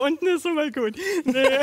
unten ist immer gut. Nee.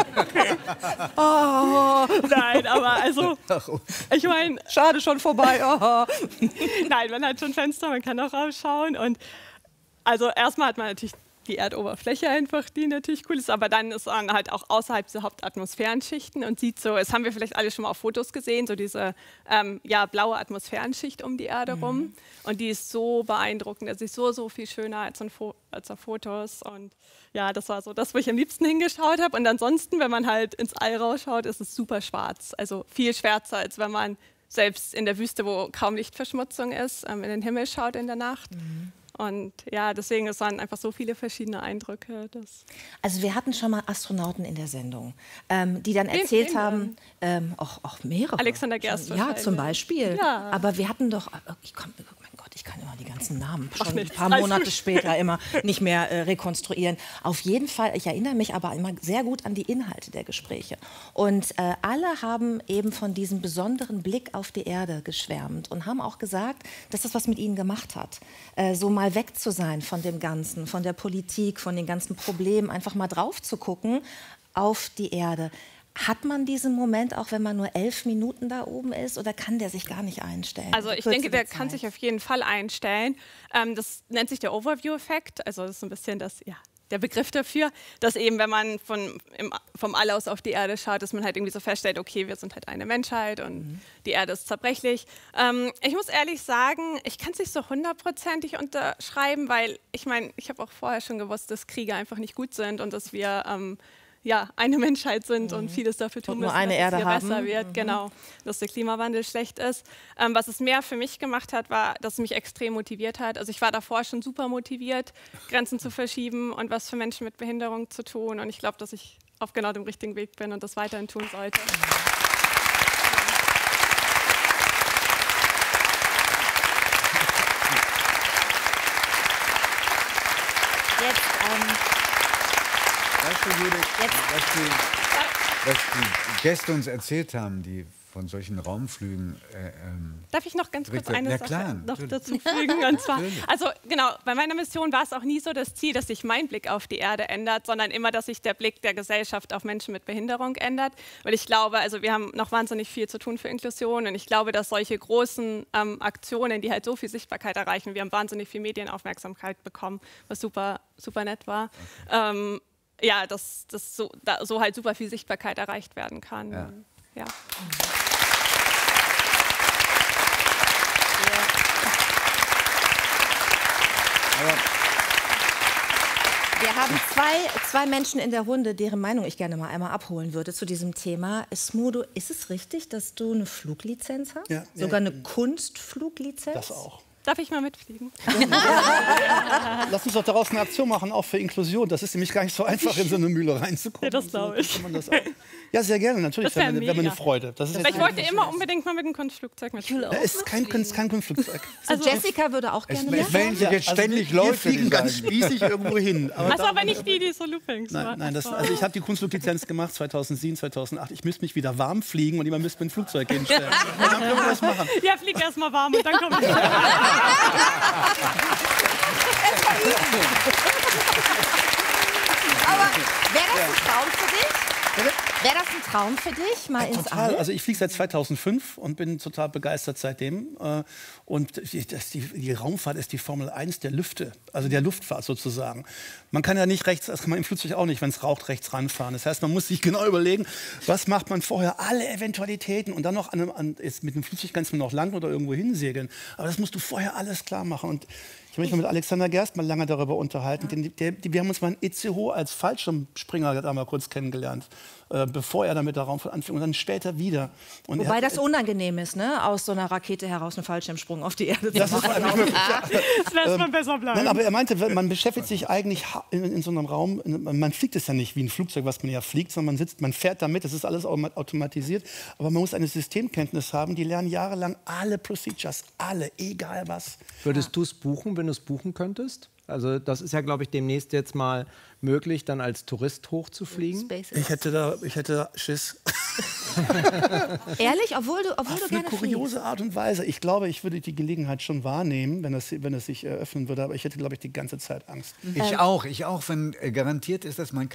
Oh. Nein, aber also, ich meine... Schade, schon vorbei. Oh. Nein, man hat schon Fenster, man kann auch rausschauen. Und also erstmal hat man natürlich die Erdoberfläche einfach, die natürlich cool ist, aber dann ist man halt auch außerhalb der Hauptatmosphärenschichten und sieht so, das haben wir vielleicht alle schon mal auf Fotos gesehen, so diese blaue Atmosphärenschicht um die Erde rum. Und die ist so beeindruckend, das ist so viel schöner als auf Fotos. Und ja, das war so das, wo ich am liebsten hingeschaut habe. Und ansonsten, wenn man halt ins All rausschaut, ist es super schwarz. Also viel schwärzer, als wenn man selbst in der Wüste, wo kaum Lichtverschmutzung ist, in den Himmel schaut in der Nacht. Und ja, deswegen, es waren einfach so viele verschiedene Eindrücke. Also wir hatten schon mal Astronauten in der Sendung, die dann erzählt haben, auch mehrere. Alexander Gerst Ja, zum Beispiel. Ja. Aber wir hatten doch, ich kann immer die ganzen Namen schon ein paar Monate später immer nicht mehr rekonstruieren. Auf jeden Fall, ich erinnere mich aber immer sehr gut an die Inhalte der Gespräche. Und alle haben eben von diesem besonderen Blick auf die Erde geschwärmt und haben auch gesagt, dass das was mit ihnen gemacht hat. So mal weg zu sein von dem Ganzen, von der Politik, von den ganzen Problemen, einfach mal drauf zu gucken auf die Erde. Hat man diesen Moment auch, wenn man nur 11 Minuten da oben ist, oder kann der sich gar nicht einstellen? Also ich denke, der kann sich auf jeden Fall einstellen. Das nennt sich der Overview-Effekt. Also das ist ein bisschen der Begriff dafür, dass eben, wenn man vom All aus auf die Erde schaut, dass man halt irgendwie so feststellt, okay, wir sind halt eine Menschheit und die Erde ist zerbrechlich. Ich muss ehrlich sagen, ich kann es nicht so hundertprozentig unterschreiben, weil ich meine, ich habe auch vorher schon gewusst, dass Kriege einfach nicht gut sind und dass wir eine Menschheit sind und vieles dafür tun müssen, dass es hier besser wird. Genau, dass der Klimawandel schlecht ist. Was es mehr für mich gemacht hat, war, dass es mich extrem motiviert hat. Also ich war davor schon super motiviert, Grenzen zu verschieben und was für Menschen mit Behinderung zu tun. Und ich glaube, dass ich auf genau dem richtigen Weg bin und das weiterhin tun sollte. Was die Gäste uns erzählt haben, die von solchen Raumflügen... Darf ich noch ganz kurz eine Sache dazu fügen? Und zwar, also genau, bei meiner Mission war es auch nie so das Ziel, dass sich mein Blick auf die Erde ändert, sondern immer, dass sich der Blick der Gesellschaft auf Menschen mit Behinderung ändert. Weil ich glaube, also wir haben noch wahnsinnig viel zu tun für Inklusion und ich glaube, dass solche großen Aktionen, die halt so viel Sichtbarkeit erreichen, wir haben wahnsinnig viel Medienaufmerksamkeit bekommen, was super, super nett war. Ja, dass so halt super viel Sichtbarkeit erreicht werden kann. Ja. Wir haben zwei Menschen in der Runde, deren Meinung ich gerne mal einmal abholen würde zu diesem Thema. Smudo, ist es richtig, dass du eine Fluglizenz hast? Ja. Sogar eine Kunstfluglizenz? Das auch. Darf ich mal mitfliegen? Lass uns doch daraus eine Aktion machen, auch für Inklusion. Das ist nämlich gar nicht so einfach, in so eine Mühle reinzukommen. Ja, das glaube ich. Ja, sehr gerne, natürlich. Das wäre mir eine Freude. Das ist ich wollte immer unbedingt mal mit einem Kunstflugzeug mitfliegen. Es ist kein Kunstflugzeug. Also Jessica würde auch gerne Es melden sich jetzt ständig Leute. Wir fliegen ganz spießig irgendwo hin. Aber nicht die so Loopings machen. Nein, also ich habe die Kunstfluglizenz gemacht 2007, 2008. Ich müsste mich wieder warm fliegen und jemand müsste mir ein Flugzeug hinstellen. Und dann können wir das machen. Ja, flieg erst mal warm und dann komme ich. Aber wäre das ein Traum für dich? Wäre das ein Traum für dich, mal ins All? Also ich fliege seit 2005 und bin total begeistert seitdem. Und die Raumfahrt ist die Formel 1 der Lüfte, also der Luftfahrt sozusagen. Man kann ja nicht rechts, das kann man im Flugzeug auch nicht, wenn es raucht, rechts ranfahren. Das heißt, man muss sich genau überlegen, was macht man vorher, alle Eventualitäten und dann noch mit dem Flugzeug kannst du noch landen oder irgendwo hinsegeln. Aber das musst du vorher alles klar machen. Und ich habe mich mal mit Alexander Gerst mal lange darüber unterhalten. Wir haben uns mal in Itzehoe als Fallschirmspringer da mal kurz kennengelernt, bevor er damit der Raumfahrt anfing und dann später wieder. Und wobei das unangenehm ist, ne? Aus so einer Rakete heraus einen Fallschirmsprung auf die Erde zu machen. Das ist nicht möglich. Das lässt man besser bleiben. Nein, aber er meinte, man beschäftigt sich eigentlich in so einem Raum, man fliegt es ja nicht wie ein Flugzeug, was man ja fliegt, sondern man fährt damit, das ist alles automatisiert. Aber man muss eine Systemkenntnis haben, die lernen jahrelang alle Procedures, alle, egal was. Würdest du es buchen, wenn du es buchen könntest? Also das ist ja, glaube ich, demnächst jetzt mal möglich, dann als Tourist hochzufliegen. Ich hätte Schiss. Ehrlich? Obwohl du Auf gerne eine kuriose fliegst. Art und Weise. Ich glaube, ich würde die Gelegenheit schon wahrnehmen, wenn es sich eröffnen würde. Aber ich hätte, glaube ich, die ganze Zeit Angst. Ich auch. Wenn garantiert ist, dass mein